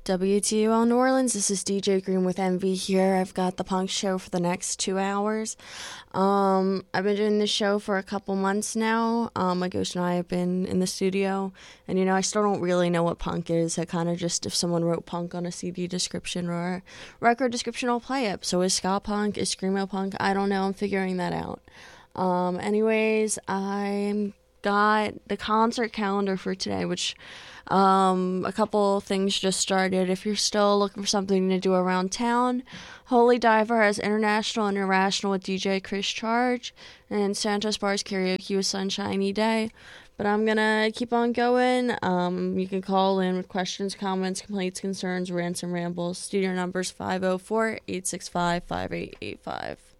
WTUL New Orleans, this is DJ Green with MV here. I've got the punk show for the next 2 hours. I've been doing this show for a couple months now. My ghost and I have been in the studio, and I still don't really know what punk is. I kind of just, if someone wrote punk on a CD description or a record description, I'll play it. So is ska punk, is screamo punk? I don't know, I'm figuring that out. Anyways, I got the concert calendar for today, which a couple things just started. If you're still looking for something to do around town, Holy Diver has International and Irrational with DJ Chris Charge, and Santos Bar's Karaoke with Sunshiny Day. But I'm gonna keep on going. You can call in with questions, comments, complaints, concerns, rants, and rambles. Studio number's 504-865-5885.